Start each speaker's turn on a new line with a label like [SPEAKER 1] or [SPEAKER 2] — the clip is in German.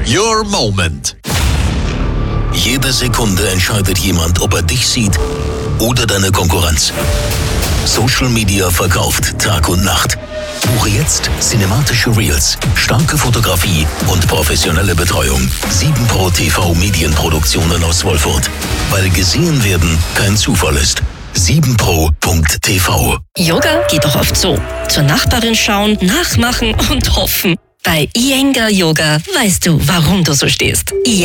[SPEAKER 1] your moment.
[SPEAKER 2] Jede Sekunde entscheidet jemand, ob er dich sieht oder deine Konkurrenz. Social Media verkauft Tag und Nacht. Buche jetzt cinematische Reels, starke Fotografie und professionelle Betreuung. 7Pro TV Medienproduktionen aus Wolfurt. Weil gesehen werden kein Zufall ist. 7pro.tv.
[SPEAKER 3] Yoga geht doch oft so. Zur Nachbarin schauen, nachmachen und hoffen. Bei Iyengar Yoga weißt du, warum du so stehst.